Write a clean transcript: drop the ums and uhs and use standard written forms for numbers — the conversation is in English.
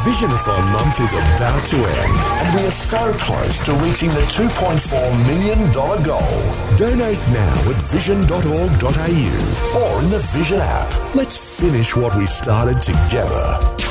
Visionathon month is about to end, and we are so close to reaching the $2.4 million goal. Donate now at vision.org.au or in the Vision app. Let's finish what we started together.